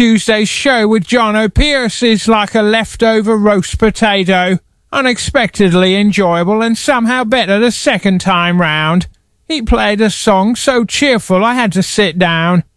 Tuesday's show with John O'Pearce is like a leftover roast potato. Unexpectedly enjoyable and somehow better the second time round. He played a song so cheerful I had to sit down.